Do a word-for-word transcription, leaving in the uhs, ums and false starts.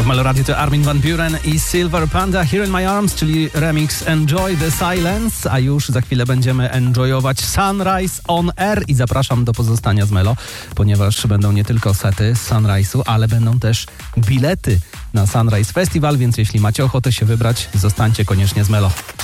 w Meloradio to Armin van Buuren i Silver Panda, Here in My Arms, czyli remix Enjoy the Silence, a już za chwilę będziemy enjoyować Sunrise on Air i zapraszam do pozostania z Melo, ponieważ będą nie tylko sety z Sunrise'u, ale będą też bilety na Sunrise Festival, więc jeśli macie ochotę się wybrać, zostańcie koniecznie z Melo.